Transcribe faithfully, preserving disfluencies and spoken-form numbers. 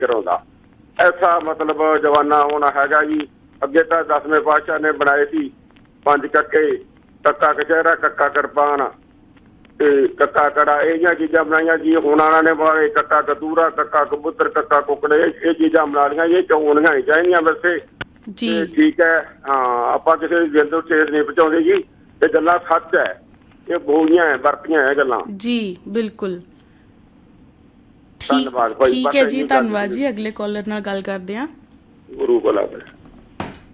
ਕਰਾਉਂਦਾ। ਐਸਾ ਮਤਲਬ ਜਵਾਨਾ ਹੋਣਾ ਹੈਗਾ ਜੀ। ਅੱਗੇ ਤਾਂ ਦਸਵੇਂ ਪਾਤਸ਼ਾਹ ਨੇ ਬਣਾਏ ਸੀ ਪੰਜ ਕੱਕੇ, ਕੱਕਾ ਕਚਹਿਰਾ, ਕੱਕਾ ਕਿਰਪਾਨ ਤੇ ਕੱਕਾ ਕੜਾ, ਇਹ ਜਿਹੀਆਂ ਚੀਜ਼ਾਂ ਬਣਾਈਆਂ ਜੀ। ਹੁਣ ਵਾਲਿਆਂ ਨੇ ਬਣਾਏ ਕੱਕਾ ਕਤੂਰਾ, ਕੱਕਾ ਕਬੂਤਰ, ਕੱਕਾ ਕੁੱਕੜ, ਇਹ ਚੀਜ਼ਾਂ ਬਣਾ ਲਈਆਂ। ਇਹ ਚੋਂ ਹੋਣੀਆਂ ਨਹੀਂ ਚਾਹੀਦੀਆਂ ਵੈਸੇ ਤੇ ਠੀਕ ਹੈ। ਹਾਂ, ਆਪਾਂ ਕਿਸੇ ਦੀ ਦਿਲ ਨੂੰ ਠੇਸ ਨਹੀਂ ਪਹੁੰਚਾਉਂਦੇ ਜੀ। ਇਹ ਗੱਲਾਂ ਸੱਚ ਹੈ, ਇਹ ਬੋਲੀਆਂ ਹੈ, ਵਰਤੀਆਂ ਹੈ ਗੱਲਾਂ ਜੀ। ਬਿਲਕੁਲ ਧੰਨਵਾਦ ਭਾਈ। ਠੀਕ ਹੈ ਜੀ, ਧੰਨਵਾਦ ਜੀ। ਅਗਲੇ ਕਾਲਰ ਨਾਲ ਗੱਲ ਕਰਦੇ ਹਾਂ। ਗੁਰੂ ਭਲਾ ਕਰੇ।